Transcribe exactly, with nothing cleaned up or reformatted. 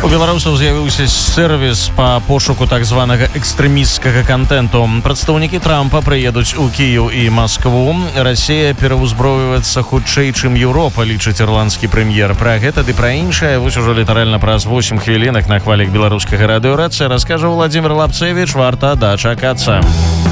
У беларусаў з'явіўся сервіс па пошуку так званага экстрэмісцкага контенту. Прадстаўнікі Трампа прыедуць у Кіеў і Маскву. Расія пераўзброюецца хутчэй, чым Еўропа, лічыць ірландскі прэм'ер. Пра гэта ды пра іншае вось ужо літаральна праз восем хвілінак на хвалях беларускага радыёрацыя раскажа Владзімир Лапцевіч. Варта дачакацца.